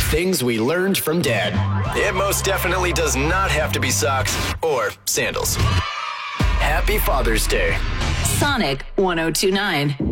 Things we learned from Dad. It most definitely does not have to be socks or sandals. Happy Father's Day. Sonic 1029.